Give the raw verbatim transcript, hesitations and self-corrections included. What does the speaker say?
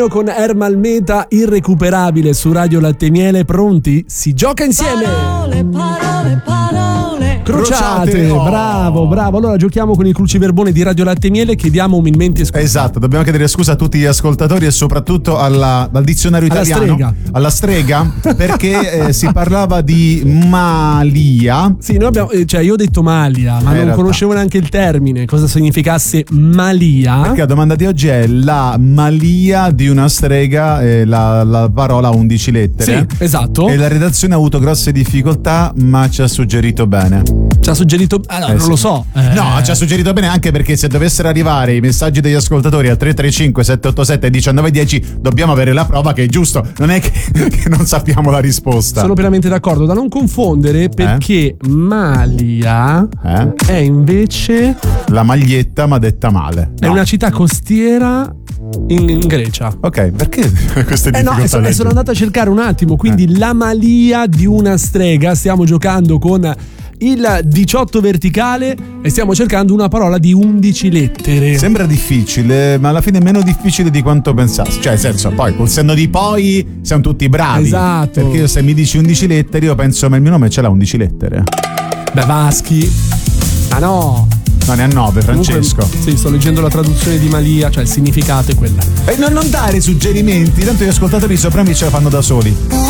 Genio con Ermal Meta, Irrecuperabile su Radio Latte e Miele. Pronti? Si gioca insieme! Parole, parole, parole. Crociate, Crociate, oh. bravo, bravo. Allora giochiamo con il cruciverbone di Radio Latte e Miele, chiediamo umilmente scusa. Esatto, dobbiamo chiedere scusa a tutti gli ascoltatori e soprattutto alla, al dizionario Alla italiano. strega. Alla strega, perché eh, si parlava di Malia. Sì, noi abbiamo, eh, cioè io ho detto Malia, ma Eh, in non realtà. conoscevo neanche il termine, cosa significasse Malia. Perché la domanda di oggi è la malia di una strega, eh, la, la parola ha undici lettere. Sì, esatto. E la redazione ha avuto grosse difficoltà, ma ci ha suggerito bene. Ci ha suggerito, ah, no, Eh, non sì. lo so. Eh, No, ci ha suggerito bene anche perché se dovessero arrivare i messaggi degli ascoltatori al tre tre cinque sette otto sette uno nove uno zero dobbiamo avere la prova che è giusto, non è che, che non sappiamo la risposta. Sono pienamente d'accordo, da non confondere perché Malia Eh? è invece La maglietta ma detta male. è No. una città costiera in, in Grecia. Ok, perché queste Eh no, difficoltà? e so- e leggi? sono andato a cercare un attimo, quindi Eh. la malia di una strega, stiamo giocando con il diciotto verticale e stiamo cercando una parola di undici lettere. Sembra difficile, ma alla fine è meno difficile di quanto pensassi. Cioè, nel senso, poi col senno di poi siamo tutti bravi. Esatto. Perché io se mi dici undici lettere, io penso, ma il mio nome ce l'ha undici lettere. Beh, Vaschi. Ma no. No, ne ha nove, Francesco. Comunque, sì, sto leggendo la traduzione di Malia, cioè il significato è quella. E non, non dare suggerimenti, tanto gli ascoltatori sopra me ce la fanno da soli.